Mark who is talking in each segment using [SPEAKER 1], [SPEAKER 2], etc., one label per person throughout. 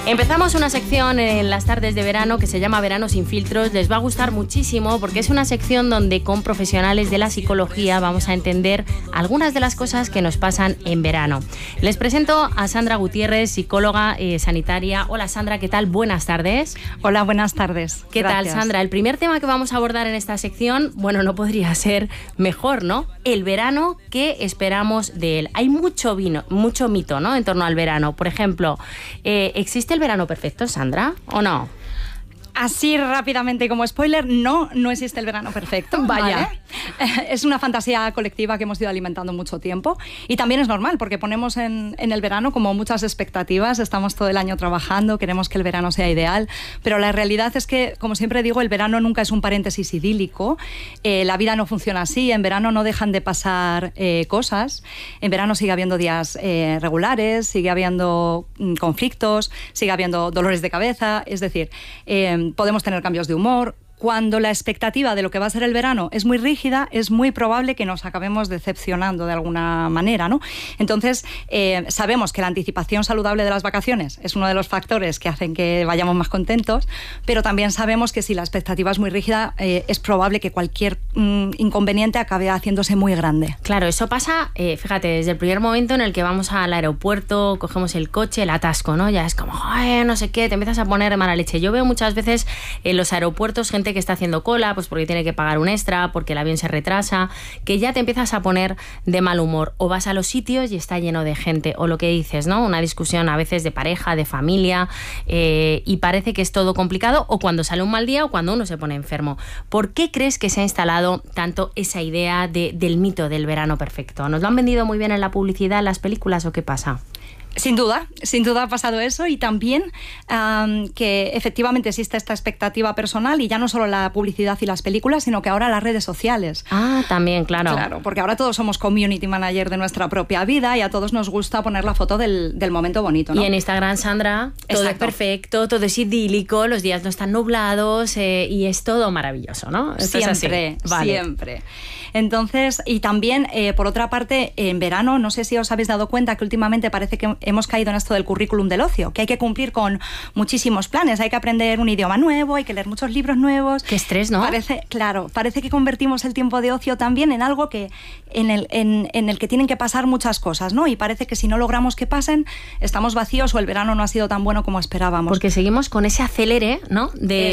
[SPEAKER 1] Empezamos una sección en las tardes de verano que se llama Verano sin filtros. Les va a gustar muchísimo porque es una sección donde con profesionales de la psicología vamos a entender algunas de las cosas que nos pasan en verano. Les presento a Sandra Gutiérrez, psicóloga sanitaria. Hola Sandra, ¿qué tal? Buenas tardes.
[SPEAKER 2] Hola, buenas tardes.
[SPEAKER 1] ¿Qué tal, Sandra? El primer tema que vamos a abordar en esta sección, bueno, no podría ser mejor, ¿no? El verano, ¿qué esperamos de él? Hay mucho mito, ¿no?, en torno al verano. Por ejemplo, ¿existe el verano perfecto, Sandra, o no?
[SPEAKER 2] Así rápidamente como spoiler, no existe el verano perfecto.
[SPEAKER 1] Vaya.
[SPEAKER 2] ¿Vale? Es una fantasía colectiva que hemos ido alimentando mucho tiempo y también es normal porque ponemos en el verano como muchas expectativas, estamos todo el año trabajando, queremos que el verano sea ideal, pero la realidad es que, como siempre digo, el verano nunca es un paréntesis idílico, la vida no funciona así, en verano no dejan de pasar cosas, en verano sigue habiendo días regulares, sigue habiendo conflictos, sigue habiendo dolores de cabeza, es decir, podemos tener cambios de humor. Cuando la expectativa de lo que va a ser el verano es muy rígida, es muy probable que nos acabemos decepcionando de alguna manera, ¿no? Entonces, sabemos que la anticipación saludable de las vacaciones es uno de los factores que hacen que vayamos más contentos, pero también sabemos que si la expectativa es muy rígida, es probable que cualquier inconveniente acabe haciéndose muy grande.
[SPEAKER 1] Claro, eso pasa, fíjate, desde el primer momento en el que vamos al aeropuerto, cogemos el coche, el atasco, ¿no? Ya es como, no sé qué, te empiezas a poner de mala leche. Yo veo muchas veces en los aeropuertos gente que está haciendo cola, pues porque tiene que pagar un extra, porque el avión se retrasa, que ya te empiezas a poner de mal humor. O vas a los sitios y está lleno de gente, o lo que dices, ¿no? Una discusión a veces de pareja, de familia, y parece que es todo complicado, o cuando sale un mal día o cuando uno se pone enfermo. ¿Por qué crees que se ha instalado tanto esa idea del mito del verano perfecto? ¿Nos lo han vendido muy bien en la publicidad, en las películas, o qué pasa?
[SPEAKER 2] Sin duda ha pasado eso, y también que efectivamente existe esta expectativa personal, y ya no solo la publicidad y las películas, sino que ahora las redes sociales.
[SPEAKER 1] Ah, también, claro.
[SPEAKER 2] Claro, porque ahora todos somos community manager de nuestra propia vida y a todos nos gusta poner la foto del momento bonito, ¿no?
[SPEAKER 1] Y en Instagram, Sandra, todo es perfecto, todo es idílico, los días no están nublados, y es todo maravilloso, ¿no? Esto
[SPEAKER 2] siempre,
[SPEAKER 1] es así. Vale.
[SPEAKER 2] Siempre. Entonces, y también, por otra parte, en verano, no sé si os habéis dado cuenta que últimamente parece que hemos caído en esto del currículum del ocio, que hay que cumplir con muchísimos planes, hay que aprender un idioma nuevo, hay que leer muchos libros nuevos.
[SPEAKER 1] Qué estrés, ¿no?
[SPEAKER 2] Parece que convertimos el tiempo de ocio también en algo que en el que tienen que pasar muchas cosas, ¿no? Y parece que si no logramos que pasen, estamos vacíos o el verano no ha sido tan bueno como esperábamos.
[SPEAKER 1] Porque seguimos con ese acelere, ¿no?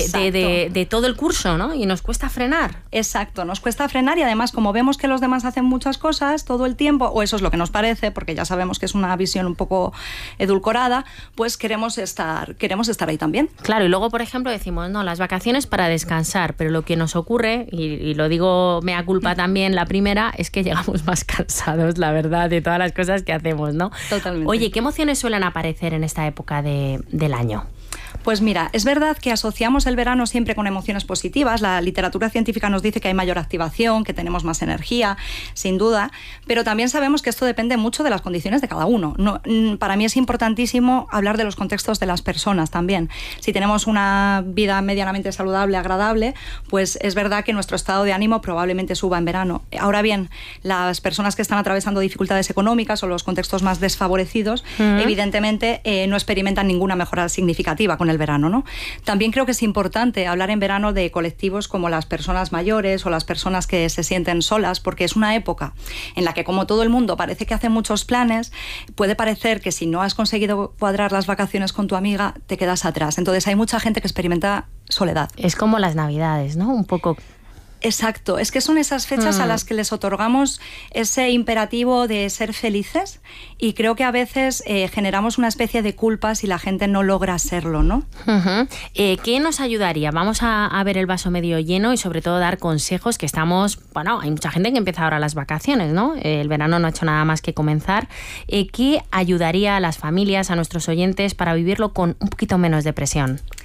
[SPEAKER 1] De todo el curso, ¿no? Y nos cuesta frenar.
[SPEAKER 2] Exacto, nos cuesta frenar, y además, como vemos que los demás hacen muchas cosas todo el tiempo, o eso es lo que nos parece, porque ya sabemos que es una visión un poco edulcorada, pues queremos estar ahí también.
[SPEAKER 1] Claro, y luego, por ejemplo, decimos, no, las vacaciones para descansar, pero lo que nos ocurre, y lo digo mea culpa también, la primera, es que llegamos más cansados, la verdad, de todas las cosas que hacemos, ¿no?
[SPEAKER 2] Totalmente.
[SPEAKER 1] Oye, ¿qué emociones suelen aparecer en esta época del año?
[SPEAKER 2] Pues mira, es verdad que asociamos el verano siempre con emociones positivas. La literatura científica nos dice que hay mayor activación, que tenemos más energía, sin duda, pero también sabemos que esto depende mucho de las condiciones de cada uno. Para mí es importantísimo hablar de los contextos de las personas también. Si tenemos una vida medianamente saludable, agradable, pues es verdad que nuestro estado de ánimo probablemente suba en verano. Ahora bien, las personas que están atravesando dificultades económicas o los contextos más desfavorecidos, evidentemente no experimentan ninguna mejora significativa con el verano, ¿no? También creo que es importante hablar en verano de colectivos como las personas mayores o las personas que se sienten solas, porque es una época en la que, como todo el mundo parece que hace muchos planes, puede parecer que si no has conseguido cuadrar las vacaciones con tu amiga, te quedas atrás. Entonces hay mucha gente que experimenta soledad.
[SPEAKER 1] Es como las Navidades, ¿no? Un poco.
[SPEAKER 2] Exacto, es que son esas fechas a las que les otorgamos ese imperativo de ser felices, y creo que a veces generamos una especie de culpa si la gente no logra serlo, ¿no?
[SPEAKER 1] ¿Qué nos ayudaría? Vamos a ver el vaso medio lleno y sobre todo dar consejos, que estamos, bueno, hay mucha gente que empieza ahora las vacaciones, ¿no? El verano no ha hecho nada más que comenzar. ¿Qué ayudaría a las familias, a nuestros oyentes, para vivirlo con un poquito menos de presión?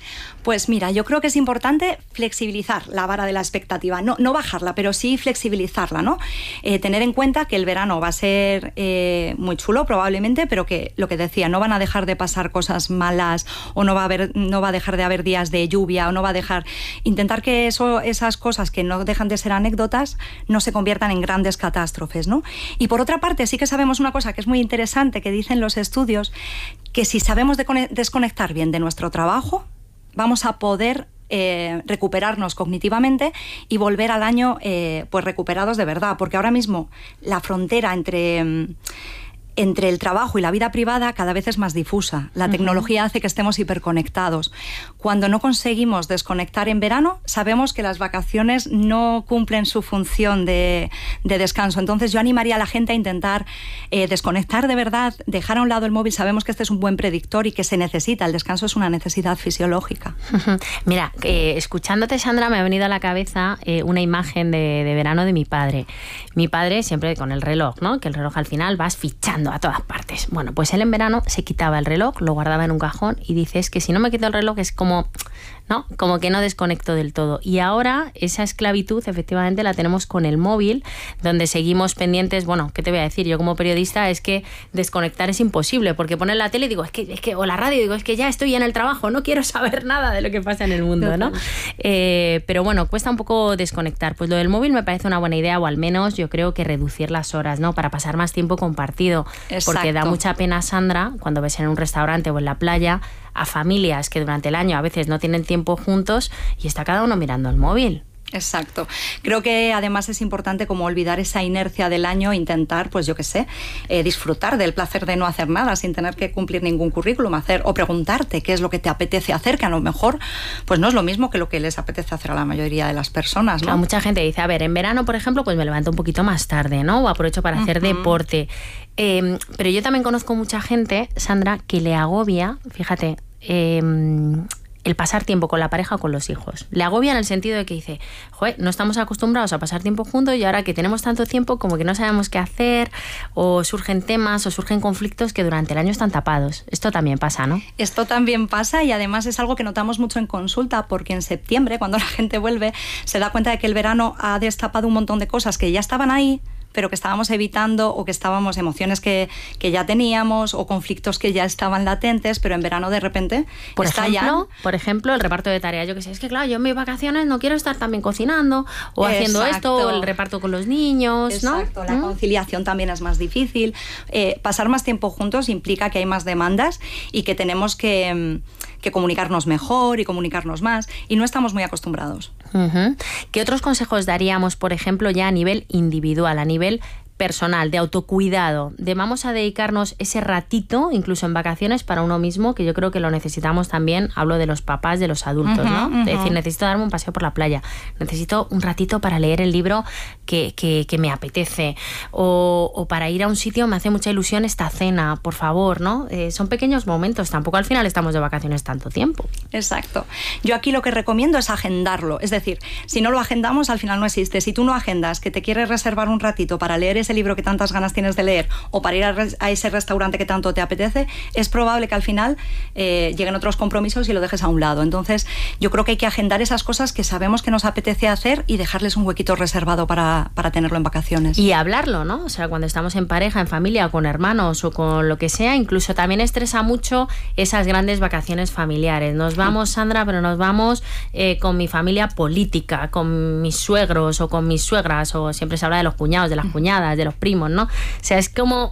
[SPEAKER 2] Pues mira, yo creo que es importante flexibilizar la vara de la expectativa, no bajarla, pero sí flexibilizarla, ¿no? Tener en cuenta que el verano va a ser muy chulo probablemente, pero que lo que decía, no van a dejar de pasar cosas malas o no va a dejar de haber días de lluvia o no va a dejar... Intentar que esas cosas que no dejan de ser anécdotas no se conviertan en grandes catástrofes, ¿no? Y por otra parte, sí que sabemos una cosa que es muy interesante, que dicen los estudios, que si sabemos desconectar bien de nuestro trabajo, vamos a poder recuperarnos cognitivamente y volver al año pues recuperados de verdad, porque ahora mismo la frontera entre el trabajo y la vida privada cada vez es más difusa. La tecnología hace que estemos hiperconectados. Cuando no conseguimos desconectar en verano, sabemos que las vacaciones no cumplen su función de descanso. Entonces yo animaría a la gente a intentar desconectar de verdad, dejar a un lado el móvil. Sabemos que este es un buen predictor y que se necesita. El descanso es una necesidad fisiológica.
[SPEAKER 1] Mira, escuchándote, Sandra, me ha venido a la cabeza una imagen de verano de mi padre. Mi padre siempre con el reloj, ¿no? Que el reloj al final vas fichando a todas partes. Bueno, pues él en verano se quitaba el reloj, lo guardaba en un cajón y dice, es que si no me quito el reloj es como, ¿no? Como que no desconecto del todo. Y ahora esa esclavitud efectivamente la tenemos con el móvil, donde seguimos pendientes. Bueno, ¿qué te voy a decir? Yo como periodista es que desconectar es imposible, porque poner la tele y digo, es que o la radio, digo, es que ya estoy en el trabajo, no quiero saber nada de lo que pasa en el mundo, ¿no? Pero bueno, cuesta un poco desconectar. Pues lo del móvil me parece una buena idea, o al menos yo creo que reducir las horas, ¿no? Para pasar más tiempo compartido.
[SPEAKER 2] Exacto.
[SPEAKER 1] Porque da mucha pena, Sandra, cuando ves en un restaurante o en la playa a familias que durante el año a veces no tienen tiempo juntos y está cada uno mirando el móvil.
[SPEAKER 2] Exacto. Creo que además es importante como olvidar esa inercia del año, intentar, pues yo qué sé, disfrutar del placer de no hacer nada sin tener que cumplir ningún currículum, o preguntarte qué es lo que te apetece hacer, que a lo mejor pues no es lo mismo que lo que les apetece hacer a la mayoría de las personas, ¿no?
[SPEAKER 1] Claro, mucha gente dice, a ver, en verano, por ejemplo, pues me levanto un poquito más tarde, ¿no? O aprovecho para hacer deporte. Pero yo también conozco mucha gente, Sandra, que le agobia, fíjate, el pasar tiempo con la pareja o con los hijos. Le agobia en el sentido de que dice, joder, no estamos acostumbrados a pasar tiempo juntos y ahora que tenemos tanto tiempo como que no sabemos qué hacer, o surgen temas o surgen conflictos que durante el año están tapados. Esto también pasa, ¿no?
[SPEAKER 2] Esto también pasa y además es algo que notamos mucho en consulta, porque en septiembre, cuando la gente vuelve, se da cuenta de que el verano ha destapado un montón de cosas que ya estaban ahí, pero que estábamos evitando, o que estábamos emociones que ya teníamos o conflictos que ya estaban latentes, pero en verano de repente
[SPEAKER 1] por ejemplo, el reparto de tareas. Yo que sé, es que claro, yo en mis vacaciones no quiero estar también cocinando o haciendo esto, o el reparto con los niños, ¿no?
[SPEAKER 2] Exacto, la conciliación también es más difícil. Pasar más tiempo juntos implica que hay más demandas y que tenemos que comunicarnos mejor y comunicarnos más, y no estamos muy acostumbrados.
[SPEAKER 1] ¿Qué otros consejos daríamos, por ejemplo, ya a nivel individual, a nivel personal, de autocuidado, de vamos a dedicarnos ese ratito, incluso en vacaciones, para uno mismo, que yo creo que lo necesitamos también? Hablo de los papás, de los adultos, ¿no? Es decir, necesito darme un paseo por la playa, necesito un ratito para leer el libro que me apetece, o para ir a un sitio, me hace mucha ilusión esta cena, por favor, ¿no? Son pequeños momentos, tampoco al final estamos de vacaciones tanto tiempo.
[SPEAKER 2] Exacto. Yo aquí lo que recomiendo es agendarlo, es decir, si no lo agendamos, al final no existe. Si tú no agendas que te quieres reservar un ratito para leer ese libro que tantas ganas tienes de leer, o para ir a ese restaurante que tanto te apetece, es probable que al final lleguen otros compromisos y lo dejes a un lado. Entonces yo creo que hay que agendar esas cosas que sabemos que nos apetece hacer y dejarles un huequito reservado para tenerlo en vacaciones.
[SPEAKER 1] Y hablarlo, ¿no? O sea, cuando estamos en pareja, en familia, con hermanos o con lo que sea, incluso también estresa mucho esas grandes vacaciones familiares. Nos vamos, Sandra, pero nos vamos con mi familia política, con mis suegros o con mis suegras, o siempre se habla de los cuñados, de las cuñadas, de los primos, ¿no? O sea, es como...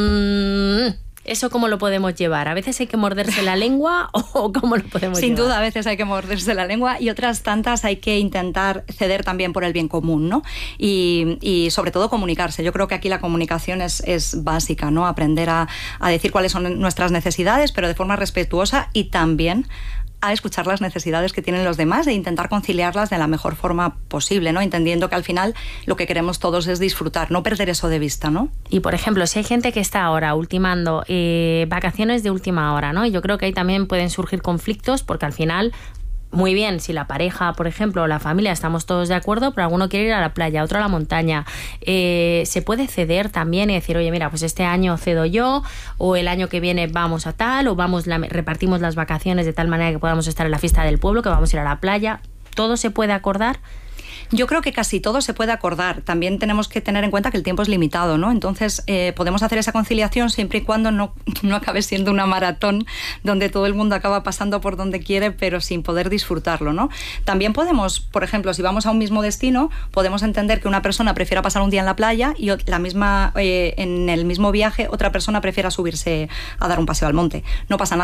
[SPEAKER 1] ¿eso cómo lo podemos llevar? ¿A veces hay que morderse la lengua o cómo lo podemos llevar?
[SPEAKER 2] Sin duda, a veces hay que morderse la lengua, y otras tantas hay que intentar ceder también por el bien común, ¿no? Y sobre todo comunicarse. Yo creo que aquí la comunicación es básica, ¿no? Aprender a decir cuáles son nuestras necesidades, pero de forma respetuosa, y también a escuchar las necesidades que tienen los demás e intentar conciliarlas de la mejor forma posible, ¿no? Entendiendo que al final lo que queremos todos es disfrutar, no perder eso de vista, ¿no?
[SPEAKER 1] Y por ejemplo, si hay gente que está ahora ultimando vacaciones de última hora, ¿no? Y yo creo que ahí también pueden surgir conflictos, porque al final muy bien, si la pareja, por ejemplo, o la familia, estamos todos de acuerdo, pero alguno quiere ir a la playa, otro a la montaña. Se puede ceder también y decir, oye, mira, pues este año cedo yo, o el año que viene vamos a tal, o repartimos las vacaciones de tal manera que podamos estar en la fiesta del pueblo, que vamos a ir a la playa. ¿Todo se puede acordar?
[SPEAKER 2] Yo creo que casi todo se puede acordar. También tenemos que tener en cuenta que el tiempo es limitado, ¿no? Entonces, podemos hacer esa conciliación siempre y cuando no acabe siendo una maratón donde todo el mundo acaba pasando por donde quiere, pero sin poder disfrutarlo, ¿no? También podemos, por ejemplo, si vamos a un mismo destino, podemos entender que una persona prefiera pasar un día en la playa y en el mismo viaje otra persona prefiera subirse a dar un paseo al monte. No pasa nada.